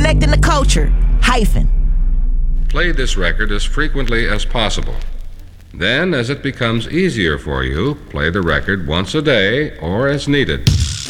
connecting the culture. Hyphen. Play this record as frequently as possible. Then, as it becomes easier for you, play the record once a day or as needed.